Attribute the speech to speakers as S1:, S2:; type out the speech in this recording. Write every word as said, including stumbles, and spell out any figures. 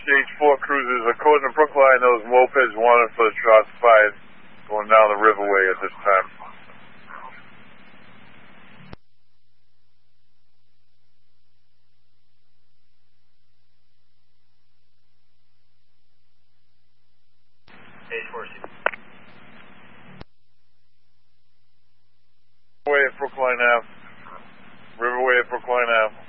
S1: Stage four cruisers, according to Brookline, those mopeds wanted for the shots fired going down the Riverway at this time.
S2: Stage four.
S1: Riverway at Brookline Ave. Riverway at Brookline Ave.